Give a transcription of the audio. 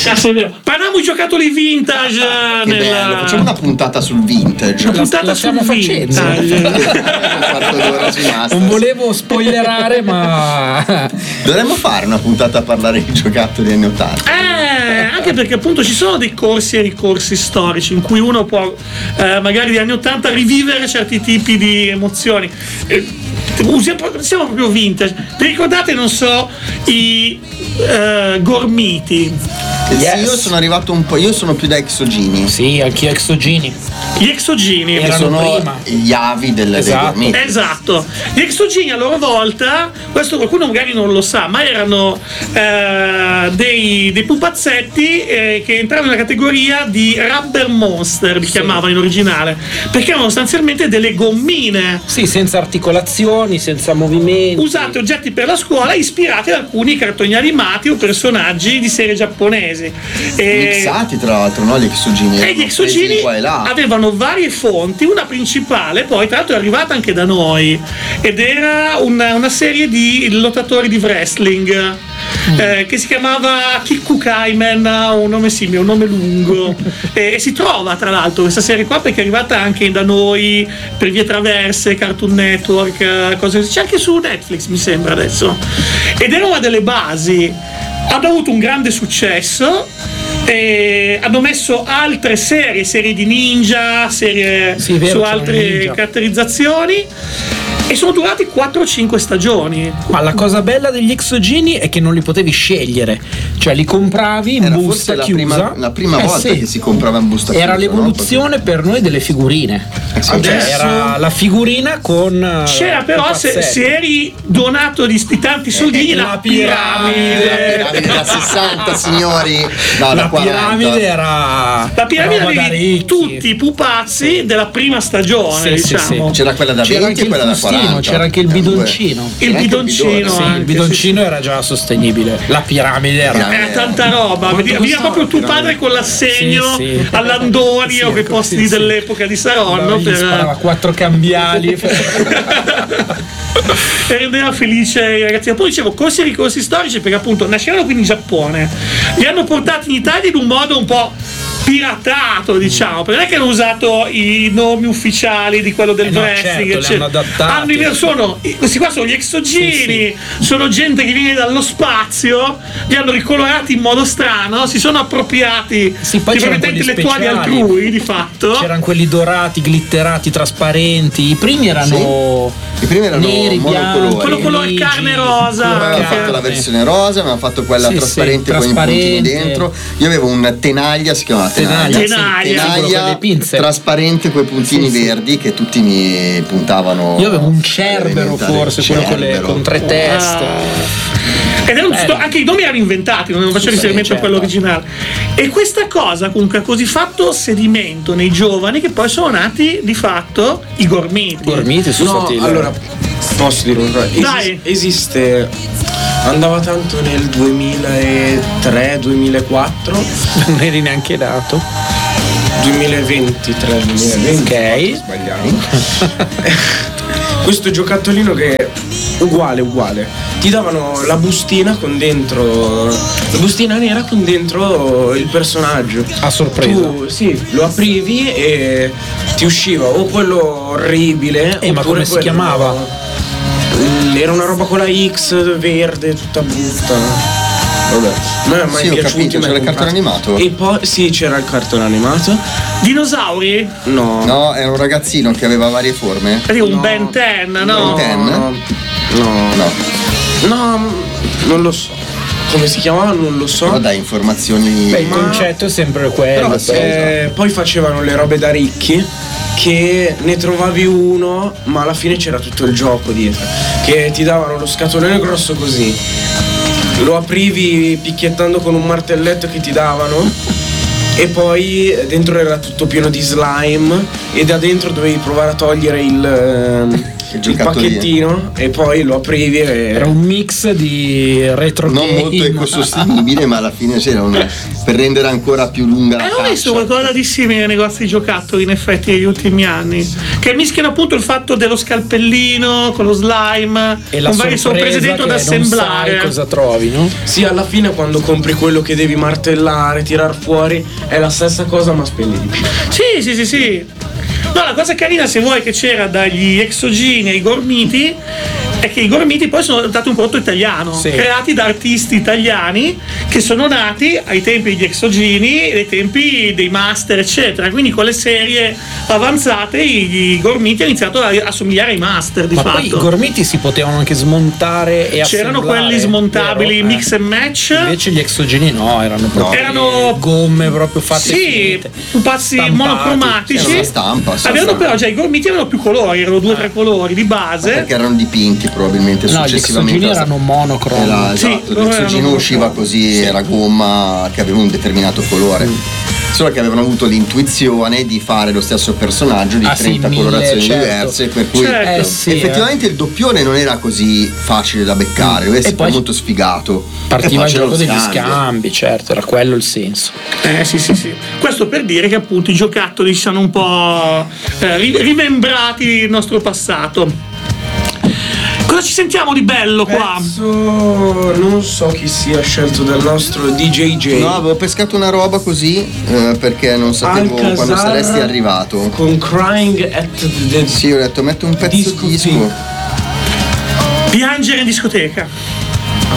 Parliamo di giocattoli vintage. Bello, facciamo una puntata sul vintage. Una puntata sul vintage. Non volevo spoilerare, ma dovremmo fare una puntata a parlare di giocattoli anni 80. Anche perché appunto ci sono dei corsi e ricorsi storici in cui uno può magari degli anni 80 rivivere certi tipi di emozioni. Siamo proprio vintage. Vi ricordate, non so, i Gormiti? Yes. Io sono arrivato un po', io sono più da Exogini. Sì, anche Exogini. Gli Exogini che sono prima gli avi dei Gormiti. Esatto. Gli Exogini a loro volta, questo qualcuno magari non lo sa, ma erano dei pupazzetti che entravano nella categoria di Rubber Monster, li chiamavano in originale, perché erano sostanzialmente delle gommine. Sì, senza articolazioni, senza movimenti. Usate oggetti per la scuola, ispirati ad alcuni cartoni animati o personaggi di serie giapponesi. Mixati tra l'altro, no? Gli Exogini. E gli Exogini avevano varie fonti, una principale poi tra l'altro è arrivata anche da noi ed era una serie di lottatori di wrestling che si chiamava Kikukaimen, un nome simile, un nome lungo, e si trova tra l'altro questa serie qua perché è arrivata anche da noi per vie traverse, Cartoon Network, cose così, c'è anche su Netflix mi sembra adesso, ed era una delle basi. Hanno avuto un grande successo e hanno messo altre serie di ninja, su altre caratterizzazioni, e sono durati 4-5 stagioni. Ma la cosa bella degli Exogini è che non li potevi scegliere, cioè li compravi in busta chiusa. La prima volta che si comprava in busta chiusa. Era l'evoluzione per noi delle figurine. Era la figurina con c'era però se eri donato di tanti soldini la piramide da 60 signori. No, la piramide era la piramide avevi tutti i pupazzi della prima stagione, diciamo. C'era quella da 20 e quella da 40. C'era anche il bidoncino. Il bidoncino era già sostenibile. La piramide era tanta roba. Veniva proprio tuo padre con l'assegno all'Andoni o quei posti dell'epoca di Saronno. Gli sparava 4 cambiali. E rendeva felice i ragazzi. Poi dicevo corsi e ricorsi storici perché appunto nascevano quindi in Giappone, li hanno portati in Italia in un modo un po' piratato, diciamo, perché non è che hanno usato i nomi ufficiali di quello del wrestling, questi qua sono gli Exogini, sono gente che viene dallo spazio, li hanno ricolorati in modo strano, si sono appropriati di proprietà intellettuali altrui, di fatto. C'erano quelli dorati, glitterati, trasparenti. I primi erano neri, bianchi, quello colore carne rosa. Avevamo fatto la versione rosa, avevamo fatto quella trasparente con i puntini dentro. Io avevo un tenaglia, si chiamava tenaglia trasparente con i puntini verdi che tutti mi puntavano. Io avevo un Cerbero, forse quello con 3 teste. Ed erano anche i nomi erano inventati, non faccio riferimento a quello originale. E questa cosa comunque ha così fatto sedimento nei giovani che poi sono nati di fatto i Gormiti. Gormiti su Sottile. Allora posso dire una cosa? Esiste, andava tanto nel 2003-2004. Non eri neanche nato. 2023-2020. Ok. Sbagliamo. Questo giocattolino che è uguale. Ti davano la bustina con dentro, la bustina nera con dentro il personaggio. A sorpresa. Tu lo aprivi e ti usciva o quello orribile. Ma come si chiamava? Era una roba con la X verde tutta brutta. Vabbè, non è mai piaciuto. C'era il cartone animato. E poi c'era il cartone animato. Dinosauri? No, era un ragazzino che aveva varie forme. Un Ben 10, no? No, non lo so. Come si chiamava non lo so. Però dai informazioni. Il concetto è sempre quello. Poi facevano le robe da ricchi, che ne trovavi uno ma alla fine c'era tutto il gioco dietro, che ti davano lo scatolone grosso così, lo aprivi picchiettando con un martelletto che ti davano e poi dentro era tutto pieno di slime e da dentro dovevi provare a togliere il pacchettino e poi lo aprivi era un mix di retro non game. molto ecosostenibile, ma alla fine c'era per rendere ancora più lunga la ho visto qualcosa di simile nei negozi di giocattoli in effetti negli ultimi anni, che mischiano appunto il fatto dello scalpellino con lo slime e con varie sorprese dentro da assemblare. Non sai cosa trovi, no? Sì, alla fine quando compri quello che devi martellare, tirar fuori, è la stessa cosa ma spendi di più. Sì. No, la cosa carina, se vuoi, che c'era dagli Exogini ai Gormiti è che i Gormiti poi sono diventati un prodotto italiano, creati da artisti italiani che sono nati ai tempi degli Exogini e ai tempi dei Master eccetera, quindi con le serie avanzate i Gormiti hanno iniziato a somigliare ai Master di fatto. Poi i Gormiti si potevano anche smontare e c'erano quelli smontabili, mix and match, invece gli Exogini erano proprio gomme proprio fatte pupazzi monocromatici, stampa. Avevano però già i Gormiti avevano più colori, erano 2 o 3 colori di base, perché erano dipinti probabilmente successivamente. Gli Exogini erano monocromi. Esatto, l'Exogino usciva così, era gomma che aveva un determinato colore. Solo che avevano avuto l'intuizione di fare lo stesso personaggio di 30 colorazioni diverse, per cui effettivamente il doppione non era così facile da beccare, doveva essere molto sfigato. Partiva il gioco degli scambi, certo, era quello il senso. Sì. Questo per dire che appunto i giocattoli ci hanno un po' rimembrati il nostro passato. Cosa ci sentiamo di bello qua? Non so chi sia scelto dal nostro DJJ. No, avevo pescato una roba così perché non sapevo quando saresti arrivato. Con Crying at the Sì, ho detto metto un pezzo di disco. Piangere in discoteca.